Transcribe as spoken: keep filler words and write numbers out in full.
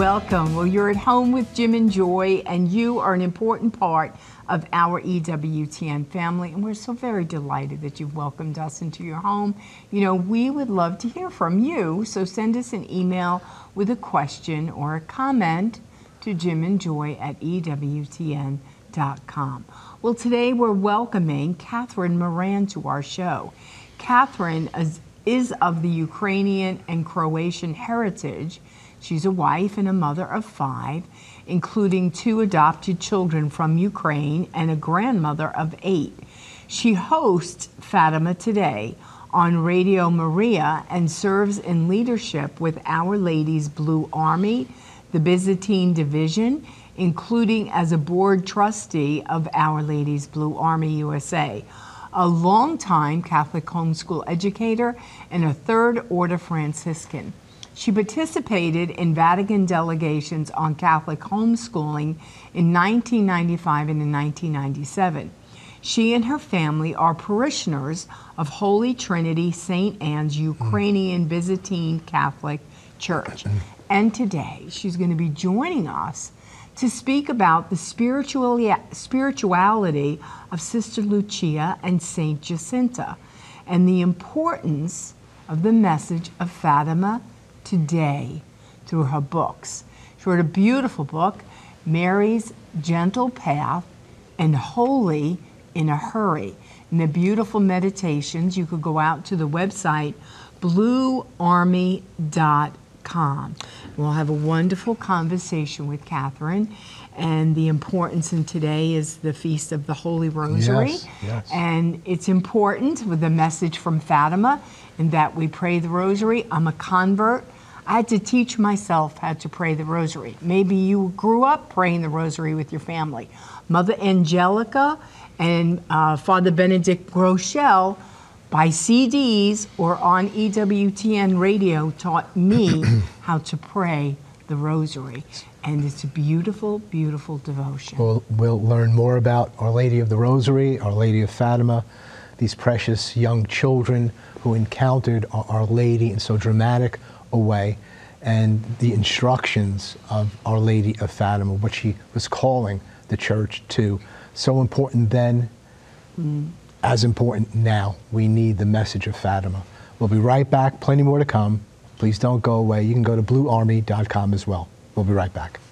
welcome. Well, you're at home with Jim and Joy, and you are an important part of our E W T N family, and we're so very delighted that you've welcomed us into your home. You know, we would love to hear from you, so send us an email with a question or a comment to Jim and Joy at E W T N dot com. Well, today we're welcoming Catherine Moran to our show. Catherine is, is of the Ukrainian and Croatian heritage. She's a wife and a mother of five, including two adopted children from Ukraine and a grandmother of eight. She hosts Fatima Today on Radio Maria and serves in leadership with Our Lady's Blue Army, the Byzantine Division, including as a board trustee of Our Lady's Blue Army U S A, a longtime Catholic homeschool educator, and a Third Order Franciscan. She participated in Vatican delegations on Catholic homeschooling in nineteen ninety-five and in nineteen ninety-seven. She and her family are parishioners of Holy Trinity Saint Anne's Ukrainian Byzantine Catholic Church. And today she's going to be joining us to speak about the spiritual, spirituality of Sister Lucia and Saint Jacinta and the importance of the message of Fatima Today through her books. She wrote a beautiful book, Mary's Gentle Path and Holy in a Hurry. And the beautiful meditations, you could go out to the website blue army dot com. We'll have a wonderful conversation with Catherine, and the importance in today is the Feast of the Holy Rosary. Yes, yes. And it's important with the message from Fatima in that we pray the Rosary. I'm a convert. I had to teach myself how to pray the Rosary. Maybe you grew up praying the Rosary with your family. Mother Angelica and uh, Father Benedict Groeschel, by C Ds or on E W T N radio, taught me how to pray the Rosary. And it's a beautiful, beautiful devotion. We'll, we'll learn more about Our Lady of the Rosary, Our Lady of Fatima, these precious young children who encountered Our Lady in so dramatic a way, and the instructions of Our Lady of Fatima, what she was calling the church to. So important then, mm. as important now. We need the message of Fatima. We'll be right back. Plenty more to come. Please don't go away. You can go to blue army dot com as well. We'll be right back.